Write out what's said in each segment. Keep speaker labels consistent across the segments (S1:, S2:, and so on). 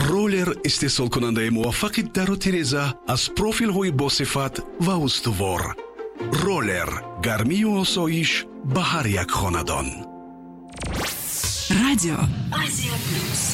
S1: роллер استحصال کننده موفق در و تیرزه از پروفیل های با صفت و استوار. رولر، گرمی و آسایش به هر یک خاندان.
S2: رادیو آسیا پلوس.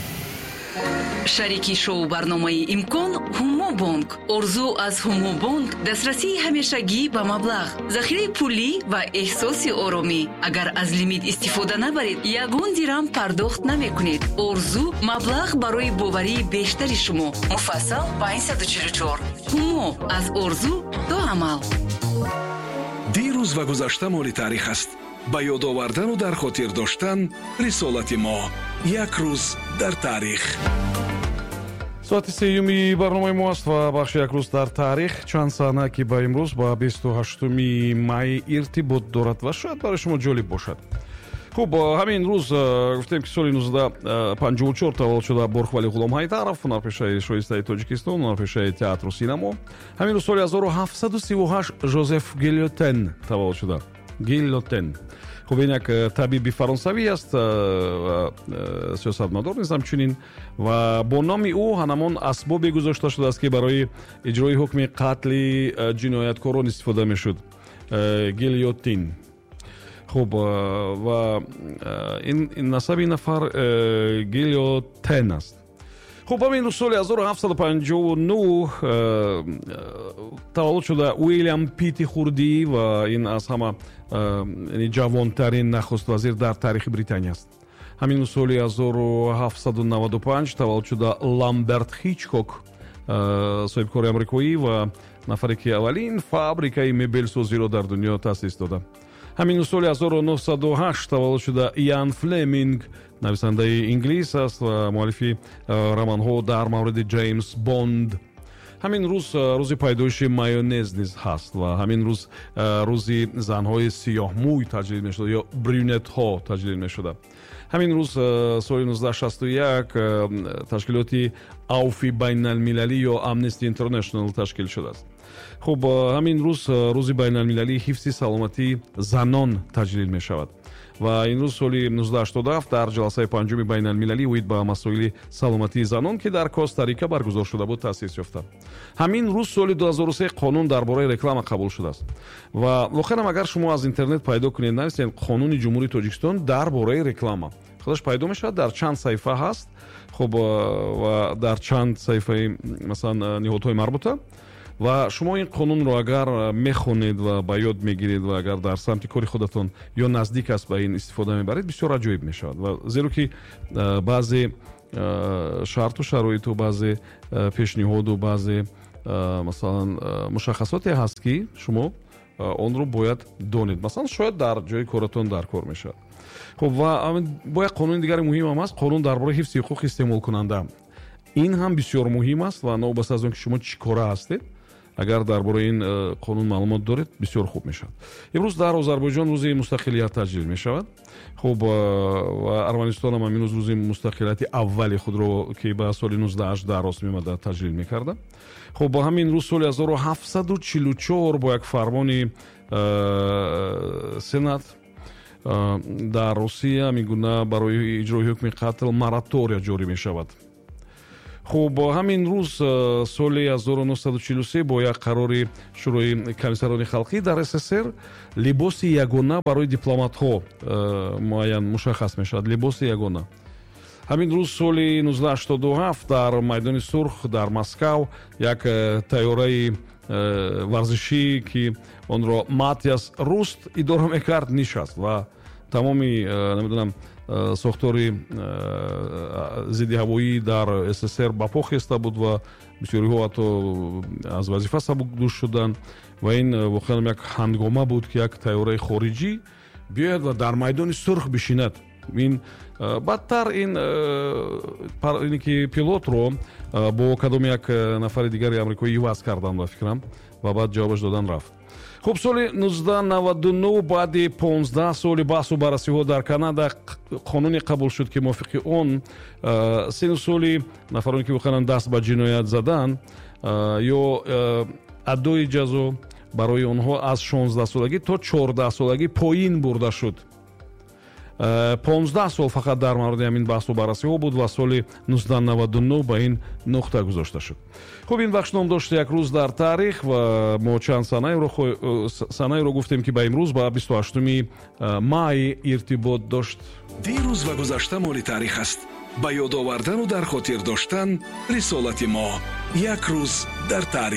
S2: شریکی شو برنامه امکان هومو بانک. ارزو از هومو بانک دسترسی همیشگی به مبلغ، ذخیره پولی و احساس آرامی. اگر از لیمیت استفاده نبرید یگان درهم پرداخت نمیکنید. ارزو مبلغ برای باوری بیشتری شما. مفصل با 144. هومو از ارزو تا عمل.
S1: دیروز و گذشته مال تاریخ است. با یاد آوردن و در خاطر داشتن رسالت ما یک روز در تاریخ.
S3: ساعت سیومی برنامه ما است و بخش یک روز در تاریخ. چند صحنه که با امروز با 28 مای ارتباط دارد و شاید برای شما جالب باشد. خب همین روز گفتیم که سال 1954 تولد شده برخ ولی غلام حیدرов، هنرپیشه شایسته تاجیکستان، هنرپیشه تئاتر و سینما. همین روز سال 1738 ژوزف گیلوتن تولد شده. گیلوتن خب این یک طبیب فرانسوی است، سیاستمدار نیز همچنین و با نام او همان اسبابی گذاشته شده است که برای اجرای حکم قتل جنایتکاران استفاده میشد. گیلوتین. خب و این نسب این نفر گیلوتن است. خب همین روز سال 1759 تولد شده ویلیام پیتی خوردی و این از همه جوانترین نخست وزیر در تاریخ بریتانیا است. همین روز سال 1795 تولد شده لامبرت هیچکوک، صاحبکار امریکایی و نفری که اولین فابریکای مبل سازی را در دنیا تأسیس داده. همین سال 1908 تولد شده ایان فلمینگ، نویسنده انگلیس است و مؤلف رمان‌ها در مورد جیمز بوند. همین روز روز پیدایش مایونز نیز هست و همین روز روزی زن‌های سیاه‌موی تجلیل می‌شده یا برونت‌ها تجلیل می‌شده. همین روز سال 1961 تشکیلات اوفی بین المللی یا امنستی اینترنشنال تشکیل شده است. خب همین روز روز بین المللی حفظ سلامتی زنان تجلیل می شود و این روز سال 1987 در جلسه پنجم بین المللی اوید با مسائل سلامتی زنان که در کوستاریکا برگزار شده بود تأسیس یافت. همین روز سال 2003 قانون درباره رکلام قبول شده است و واقعا اگر شما از اینترنت پیدا کنید نویسید قانون جمهوری تاجیکستان درباره رکلام، خودش پیدا میشه، در چند صفحه هست. خب و در چند صفحه مثلا نهادهای مربوطه و شما این قانون رو اگر میخونید و با یاد میگیرید و اگر در سمت کاری خودتون یا نزدیک است به این استفاده میبرید بسیار عجیب میشود و زیرا که بعضی شرط و شرایط و بعضی پیشنهاد و بعضی مثلا مشخصاتی هست که شما اون رو باید دونید، مثلا شاید در جای کارتون در کار میشه. خب و باید قانون دیگر مهم هم است، قانون درباره حفظ حقوق استعمال کننده. این هم بسیار مهم است و نوبت از اون که شما چی کاره هستید اگر درباره این قانون معلومات دارید بسیار خوب میشود. امروز در آذربایجان روز مستقلیت تجلیل میشود. خب و ارمنستان هم امروز روز مستقلیت اول خود رو که به سال 1918 راست میمده تجلیل میکرده. خب با همین روز سال 1744 با یک فرمان سنات در روسیه میگونه برای اجرای حکم قتل موراتوریا جاری میشود. خب با همین روز سال 1943 با یک قرار شورای کمیسران خلقی در СССР لباس یگانه برای دیپلمات‌ها معین مشخص میشد. لباس یگانه. همین روز سال 1987 در میدان سرخ در مسکو یک طیاره ورزشی که آن را ماتیاس روست اداره میکرد نشست و تمامی نمیدونم ساختاری ضد هوایی در СССР با پا خسته بود و بسیاری ها حتی از وظیفه سبکدوش شدن و این واقعا یک هنگامه بود که یک طیاره خارجی بیاید و در میدان سرخ بشیند. این بدتر این که پیلوت رو با کدام یک نفر دیگر امریکایی عوض کردن و فکرم و بعد جوابش دادن رفت. خب سال 1999 بعد 15 سال بحث و بررسی ها در کانادا قانونی قبول شد که موافق اون 3 سال نفرانی که بخوان دست به جنایت زدن یا ادای جزا برای اونها از 16 سالگی تا 14 سالگی پایین برده شد. 15 сол фақат дар мавриди ҳамин баҳсу баррасиҳо буд ва соли 1999 ба ин нуқта гузошта шуд. хуб, ин бахш ном дошт як рӯз дар таърих ва мо чанд санаеро гуфтем ки ба имрӯз ба 28 май иртибот дошт.
S1: дирӯз ва гузашта моли таърих аст. ба ёд овардану дар хотир доштан рисолати мо. як рӯз дар таърих.